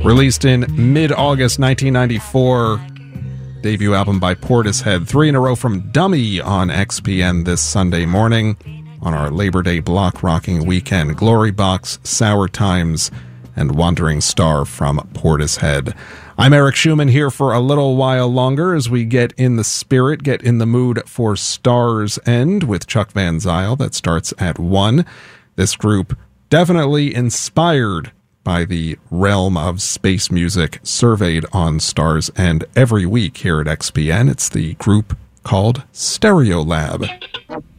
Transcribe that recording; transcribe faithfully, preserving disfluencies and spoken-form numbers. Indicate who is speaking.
Speaker 1: Released in mid-August nineteen ninety-four, debut album by Portishead. Three in a row from Dummy on X P N this Sunday morning on our Labor Day block rocking weekend. Glory Box, Sour Times, and Wandering Star from Portishead. I'm Eric Schumann here for a little while longer as we get in the spirit, get in the mood for Star's End with Chuck Van Zyl. That starts at one. This group definitely inspired by the realm of space music surveyed on Star's End every week here at X P N. It's the group called Stereolab.